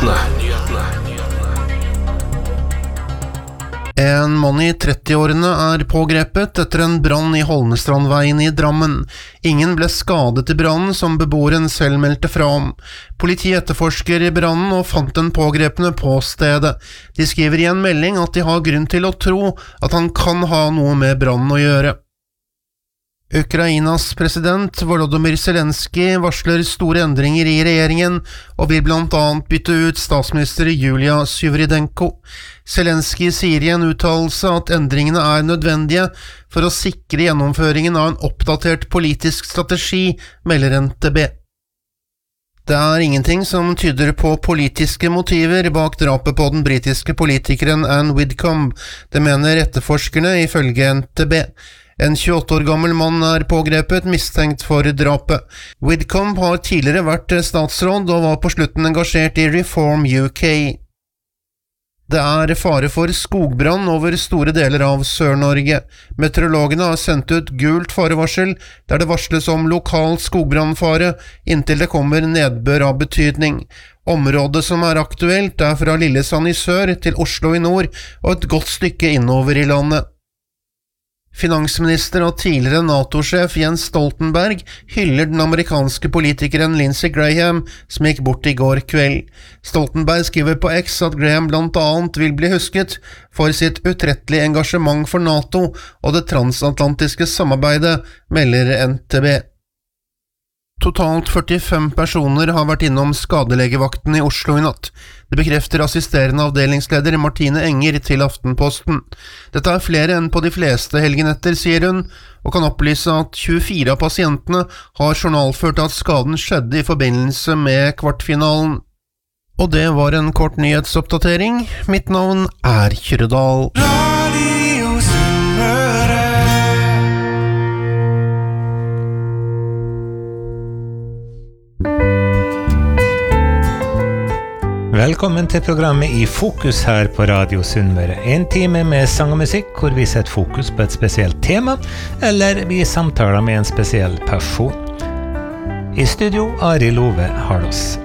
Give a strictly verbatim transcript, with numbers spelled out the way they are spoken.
En mann i trettiårene er pågrepet etter en brann i Holmestrandveien i Drammen. Ingen ble skadet i brannen som beboeren selv meldte fra om. Politiet etterforsker i brannen og fant den pågrepne på stedet. De skriver i en melding at de har grunn til å tro at han kan ha noe med brannen å gjøre. Ukrainas president Volodymyr Zelenskyj varsler store endringer i regjeringen og vil blant annet bytte ut statsminister Julia Sviridenko. Zelenskyj sier i en uttalelse at endringene er nødvendige for å sikre gjennomføringen av en oppdatert politisk strategi, melder N T B. Det er ingenting som tyder på politiske motiver bak drapet på den britiske politikeren Anne Widdecombe, det mener etterforskerne ifølge N T B. En tjueåtte år gammel mann er pågrepet mistenkt for drapet. Widdecombe har tidligere vært statsråd og var på slutten engasjert i Reform U K. Det er fare for skogbrann over store deler av Sør-Norge. Meteorologene har sendt ut gult farevarsel, der det varsles om lokal skogbrannfare inntil det kommer nedbør av betydning. Området som er aktuelt er fra Lillesand i sør til Oslo i nord, og et godt stykke innover i landet. Finansminister og tidligere NATO-sjef Jens Stoltenberg hyller den amerikanske politikeren Lindsey Graham, som gikk bort i går kveld. Stoltenberg skriver på X at Graham blant annet vil bli husket for sitt utrettelige engasjement for NATO og det transatlantiske samarbeidet, melder N T B. Totalt førtifem personer har vært innom skadelegevakten i Oslo i natt. Det bekrefter assisterende avdelingsleder Martine Enger til Aftenposten. Dette er flere enn på de fleste helgenetter, sier hun, og kan opplyse at tjuefire av pasientene har journalført at skaden skjedde i forbindelse med kvartfinalen. Og det var en kort nyhetsoppdatering. Mitt navn er Kyrredal. Velkommen til programmet I Fokus her på Radio Sunnmøre. En time med sang og musikk hvor vi setter fokus på et spesielt tema, eller vi samtaler med en spesiell person. I studio, Ari Love Harlos.